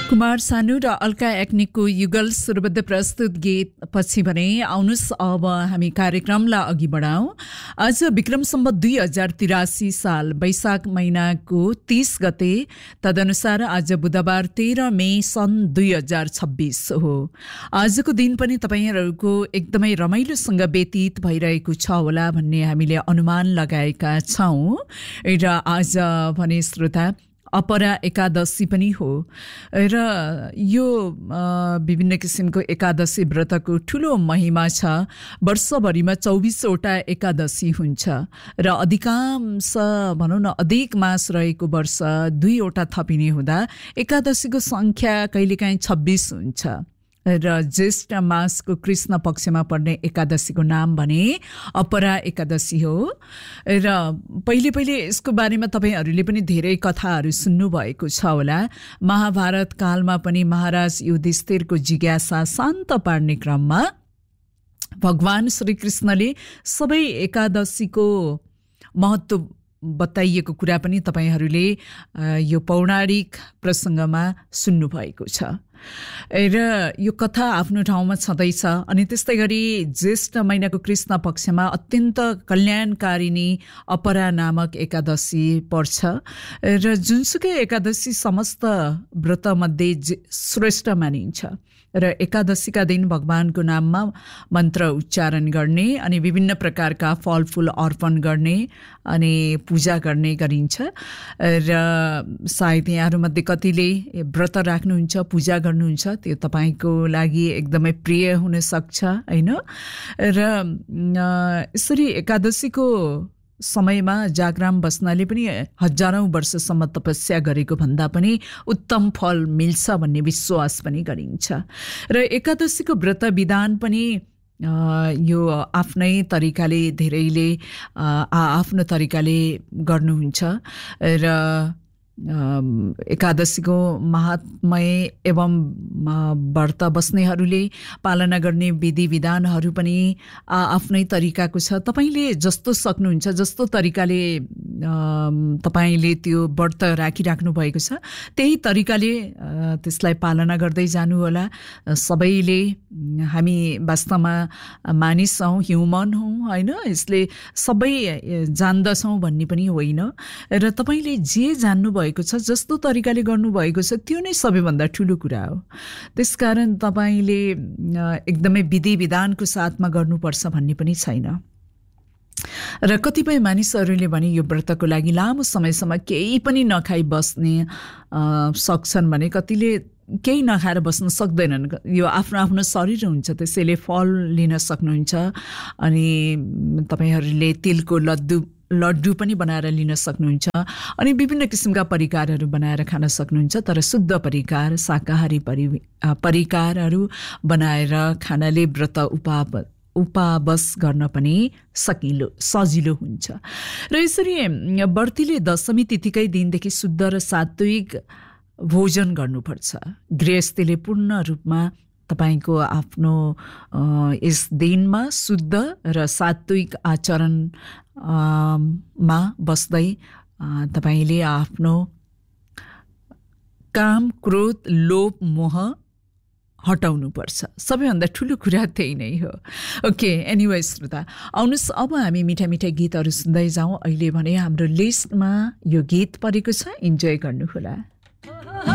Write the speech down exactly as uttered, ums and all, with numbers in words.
कुमार सानु र अल्का याग्निकको युगल सुरबद्ध प्रस्तुत गीत पछि भने आउनुस् अब हामी कार्यक्रमलाई अघि बढाउँ। आज विक्रम सम्वत दुई हजार तिरासी साल वैशाख महिनाको तीस गते, तदनुसार आज बुधबार तेह्र मे सन् दुई हजार छब्बिस हो। आजको दिन पनि तपाईहरूको एकदमै रमाइलोसँग व्यतीत भइरहेको छ होला भन्ने हामीले अनुमान लगाएका छौँ। र आज भने श्रोता अपरा एकादशी पनि हो र यो विभिन्न किसिमको एकादशी व्रतको ठुलो महिमा छ। वर्षभरिमा चौबिसवटा एकादशी हुन्छ र अधिकांश भनौँ न अधिक मास रहेको वर्ष दुईवटा थपिने हुँदा एकादशीको सङ्ख्या कहिलेकाहीँ छब्बिस हुन्छ र ज्येष्ठ मासको कृष्ण पक्षमा पर्ने एकादशीको नाम भने अपरा एकादशी हो। र पहिले पहिले यसको बारेमा तपाईहरूले पनि धेरै कथाहरू सुन्नुभएको छ होला। महाभारत कालमा पनि महाराज युधिष्ठिरको जिज्ञासा शान्त पार्ने क्रममा भगवान श्रीकृष्णले सबै एकादशीको महत्त्व बताइएको कुरा पनि तपाईहरूले यो पौराणिक प्रसङ्गमा सुन्नुभएको छ। र यो कथा आफ्नो ठाउँमा छँदैछ। अनि त्यस्तै गरी ज्येष्ठ महिनाको कृष्ण पक्षमा अत्यन्त कल्याणकारिणी अपरा नामक एकादशी पर्छ र जुनसुकै एकादशी समस्त व्रतमध्ये श्रेष्ठ मानिन्छ। र एकादशीका दिन भगवानको नाममा मन्त्र उच्चारण गर्ने अनि विभिन्न प्रकारका फलफुल अर्पण गर्ने अनि पूजा गर्ने गरिन्छ। र सायद यहाँहरूमध्ये कतिले व्रत राख्नुहुन्छ, पूजा गर्नुहुन्छ, त्यो तपाईँको लागि एकदमै प्रिय हुनसक्छ होइन। र यसरी एकादशीको समयमा जागराम बस्नाले पनि हजारौँ वर्षसम्म तपस्या गरेको भन्दा पनि उत्तम फल मिल्छ भन्ने विश्वास पनि गरिन्छ। र एकादशीको व्रत विधान पनि यो आफ्नै तरिकाले धेरै आफ्नो तरिकाले गर्नुहुन्छ। र एकादशीको महात्म्य एवं व्रत बस्नेहरूले पालना गर्ने विधि विधानहरू पनि आफ्नै तरिकाको छ। तपाईँले जस्तो सक्नुहुन्छ, जस्तो तरिकाले तपाईँले त्यो व्रत राखिराख्नु भएको छ त्यही तरिकाले त्यसलाई पालना गर्दै जानु होला। सबैले हामी वास्तवमा मानिस हौँ, ह्युमन हौँ होइन, यसले सबै जान्दछौँ भन्ने पनि होइन। र तपाईँले जे जान्नुभयो भएको छ, जस्तो तरिकाले गर्नुभएको छ त्यो नै सबैभन्दा ठुलो कुरा हो। त्यसकारण तपाईँले एकदमै विधि विधानको साथमा गर्नुपर्छ भन्ने पनि छैन। र कतिपय मानिसहरूले भने यो व्रतको लागि लामो समयसम्म केही पनि नखाई बस्ने सक्छन् भने कतिले केही नखाएर बस्न सक्दैनन्। यो आफ्नो आफ्नो शरीर हुन्छ, त्यसैले फल लिन सक्नुहुन्छ। अनि तपाईँहरूले तिलको लड्डु लड्डु पनि बनाएर लिन सक्नुहुन्छ अनि विभिन्न किसिमका परिकारहरू बनाएर खान सक्नुहुन्छ। तर शुद्ध परिकार, शाकाहारी परि परिकारहरू बनाएर खानाले व्रत उपा उपवास गर्न पनि सकिलो सजिलो हुन्छ। र यसरी व्रतीले दशमी तिथिकै दिनदेखि शुद्ध र सात्विक भोजन गर्नुपर्छ। गृहस्थीले पूर्ण रूपमा तपाईको आफ्नो यस दिनमा शुद्ध र सात्विक आचरण मा बस्दै तपाईले आफ्नो काम, क्रोध, लोभ, मोह हटाउनु पर्छ। सबैभन्दा ठुलो कुरा त्यही नै हो। ओके, एनिवे श्रोता, आउनुहोस् अब हामी मिठा मिठा गीतहरू सुन्दै जाउँ। अहिले भने हाम्रो लिस्टमा यो गीत परेको छ, इन्जोय गर्नुहोला।